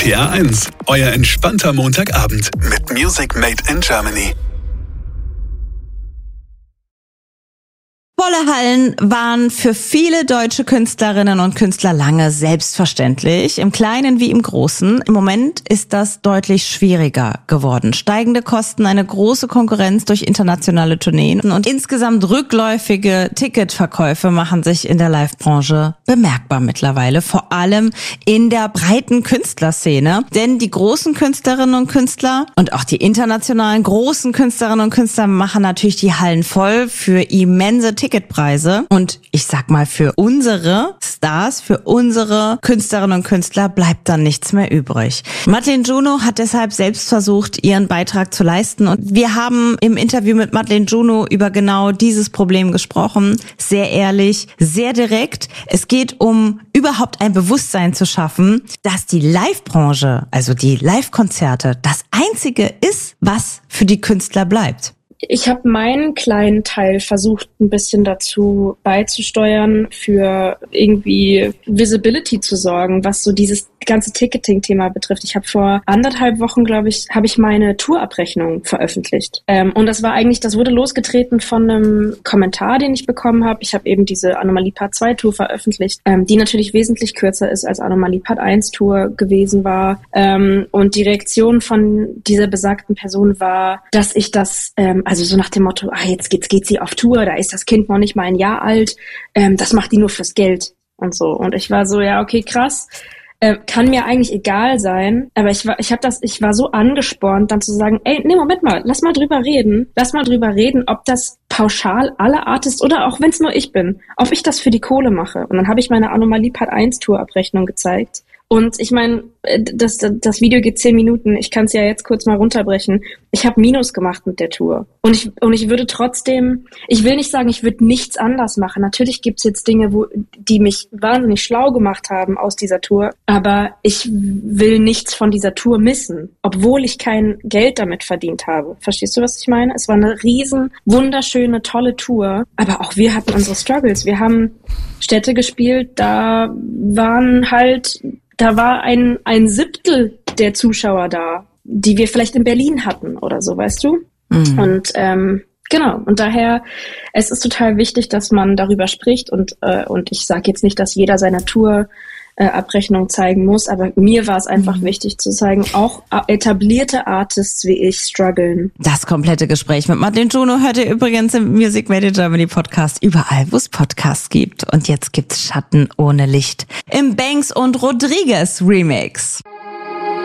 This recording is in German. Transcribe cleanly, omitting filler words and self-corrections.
RPR 1, euer entspannter Montagabend mit Music Made in Germany. Volle Hallen waren für viele deutsche Künstlerinnen und Künstler lange selbstverständlich, im Kleinen wie im Großen. Im Moment ist das deutlich schwieriger geworden. Steigende Kosten, eine große Konkurrenz durch internationale Tourneen und insgesamt rückläufige Ticketverkäufe machen sich in der Live-Branche bemerkbar mittlerweile, vor allem in der breiten Künstlerszene. Denn die großen Künstlerinnen und Künstler und auch die internationalen großen Künstlerinnen und Künstler machen natürlich die Hallen voll für immense Ticketpreise. Und ich sag mal, für unsere Stars, für unsere Künstlerinnen und Künstler bleibt dann nichts mehr übrig. Madeleine Juno hat deshalb selbst versucht, ihren Beitrag zu leisten. Und wir haben im Interview mit Madeleine Juno über genau dieses Problem gesprochen. Sehr ehrlich, sehr direkt. Es geht um überhaupt ein Bewusstsein zu schaffen, dass die Live-Branche, also die Live-Konzerte, das Einzige ist, was für die Künstler bleibt. Ich habe meinen kleinen Teil versucht, ein bisschen dazu beizusteuern, für irgendwie Visibility zu sorgen, was so dieses ganze Ticketing-Thema betrifft. Ich habe vor 1,5 Wochen, glaube ich, habe ich meine Tourabrechnung veröffentlicht. Und das wurde losgetreten von einem Kommentar, den ich bekommen habe. Ich habe eben diese Anomalie Part 2 Tour veröffentlicht, die natürlich wesentlich kürzer ist als Anomalie Part 1 Tour gewesen war. Und die Reaktion von dieser besagten Person war, dass ich das, also so nach dem Motto, jetzt geht sie auf Tour, da ist das Kind noch nicht mal ein Jahr alt, das macht die nur fürs Geld und so. Und ich war so, ja, okay, krass. Kann mir eigentlich egal sein, aber ich war so angespornt, dann zu sagen, Moment mal, lass mal drüber reden, ob das pauschal alle Artists oder auch wenn es nur ich bin, ob ich das für die Kohle mache. Und dann habe ich meine Anomalie Part 1 Tourabrechnung gezeigt. Und ich meine, das Video geht 10 Minuten. Ich kann es ja jetzt kurz mal runterbrechen. Ich habe Minus gemacht mit der Tour. Und ich würde trotzdem, ich will nicht sagen, ich würde nichts anders machen. Natürlich gibt's jetzt Dinge, die mich wahnsinnig schlau gemacht haben aus dieser Tour. Aber ich will nichts von dieser Tour missen, obwohl ich kein Geld damit verdient habe. Verstehst du, was ich meine? Es war eine riesen, wunderschöne, tolle Tour. Aber auch wir hatten unsere Struggles. Wir haben Städte gespielt, da war ein Siebtel der Zuschauer da, die wir vielleicht in Berlin hatten oder so, weißt du? Mhm. Und genau, und daher, es ist total wichtig, dass man darüber spricht und ich sage jetzt nicht, dass jeder seine Tour-Abrechnung zeigen muss, aber mir war es einfach wichtig zu zeigen, auch etablierte Artists wie ich strugglen. Das komplette Gespräch mit Madeleine Juno hört ihr übrigens im Music Made in Germany Podcast überall, wo es Podcasts gibt. Und jetzt gibt's Schatten ohne Licht im Banks und Rodriguez Remix.